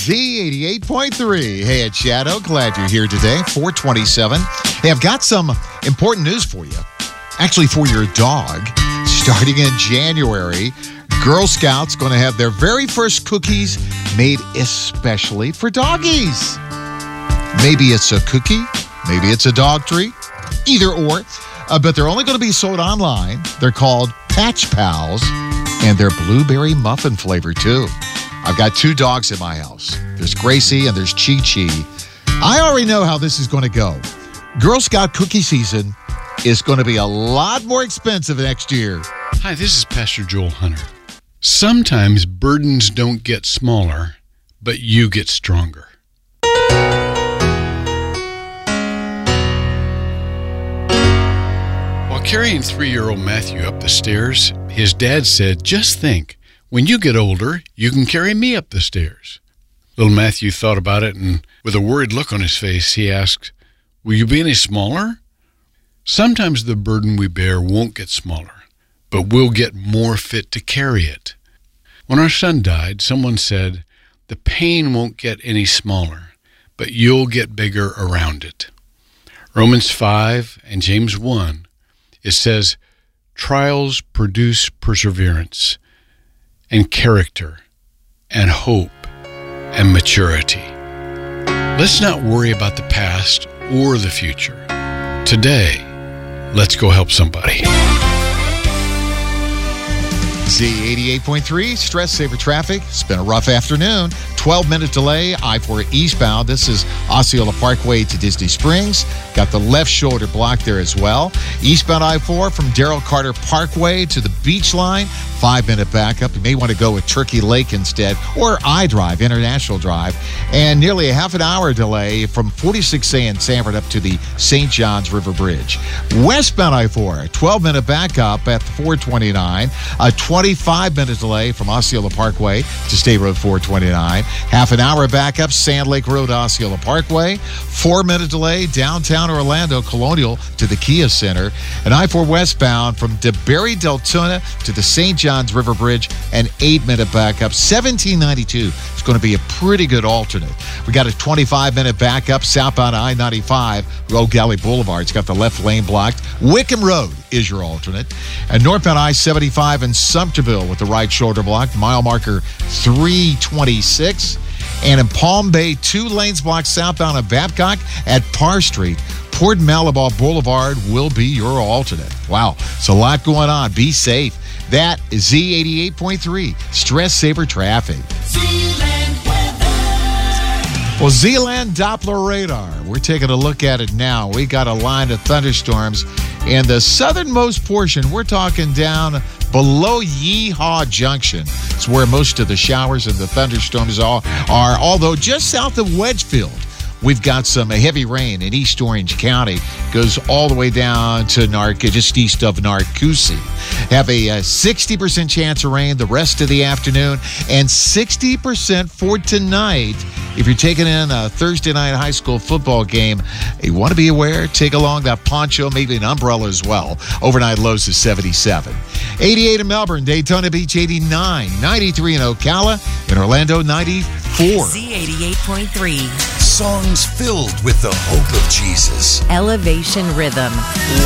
Z88.3. Hey, it's Shadow. Glad you're here today. 427. Hey, I've got some important news for you. Actually, for your dog. Starting in January, Girl Scouts going to have their very first cookies made especially for doggies. Maybe it's a cookie. Maybe it's a dog treat. Either or. But they're only going to be sold online. They're called Patch Pals, and they're blueberry muffin flavor, too. I've got two dogs in my house. There's Gracie and there's Chi Chi. I already know how this is going to go. Girl Scout cookie season is going to be a lot more expensive next year. Hi, this is Pastor Joel Hunter. Sometimes burdens don't get smaller, but you get stronger. While carrying 3-year-old Matthew up the stairs, his dad said, "Just think, when you get older, you can carry me up the stairs." Little Matthew thought about it, and with a worried look on his face, he asked, "Will you be any smaller?" Sometimes the burden we bear won't get smaller, but we'll get more fit to carry it. When our son died, someone said, "The pain won't get any smaller, but you'll get bigger around it." Romans 5 and James 1, it says, "Trials produce perseverance, and character, and hope, and maturity." Let's not worry about the past or the future. Today, let's go help somebody. Z88.3, stress saver traffic. It's been a rough afternoon. 12-minute delay, I-4 eastbound. This is Osceola Parkway to Disney Springs. Got the left shoulder blocked there as well. Eastbound I-4 from Darrell Carter Parkway to the beach line. 5-minute backup. You may want to go with Turkey Lake instead, or I-Drive, International Drive. And nearly a half an hour delay from 46A in Sanford up to the St. Johns River Bridge. Westbound I-4, 12-minute backup at 429. A 25-minute delay from Osceola Parkway to State Road 429. Half an hour backup, Sand Lake Road, Osceola Parkway. 4-minute delay, downtown Orlando, Colonial to the Kia Center. And I-4 westbound from DeBerry Deltona to the St. Johns River Bridge. An 8-minute backup, 1792. It's going to be a pretty good alternate. We got a 25-minute backup, southbound I-95, Road Galley Boulevard. It's got the left lane blocked. Wickham Road is your alternate. And northbound I-75 in Sumterville with the right shoulder blocked. Mile marker 326. And in Palm Bay, 2 lanes blocked southbound of Babcock at Parr Street. Port Malibu Boulevard will be your alternate. Wow, it's a lot going on. Be safe. That is Z88.3, stress saver traffic. Zealand weather. Well, Zealand Doppler radar. We're taking a look at it now. We got a line of thunderstorms in the southernmost portion. We're talking down below Yeehaw Junction. It's where most of the showers and the thunderstorms are, although just south of Wedgefield, we've got some heavy rain in East Orange County. Goes all the way down to just east of Narcoossee. Have a 60% chance of rain the rest of the afternoon and 60% for tonight. If you're taking in a Thursday night high school football game, you want to be aware, take along that poncho, maybe an umbrella as well. Overnight lows is 77. 88 in Melbourne, Daytona Beach 89, 93 in Ocala, in Orlando 94. Z88.3. Songs filled with the hope of Jesus. Elevation Rhythm.